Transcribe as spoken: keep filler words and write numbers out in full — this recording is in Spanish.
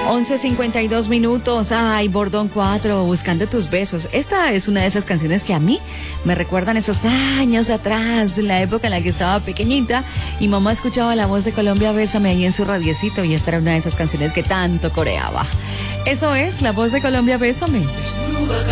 once cincuenta y dos minutos. Ay, Bordón cuatro, buscando tus besos. Esta es una de esas canciones que a mí me recuerdan esos años atrás, la época en la que estaba pequeñita y mamá escuchaba La Voz de Colombia, Bésame ahí en su radiecito, y esta era una de esas canciones que tanto coreaba. Eso es La Voz de Colombia, Bésame.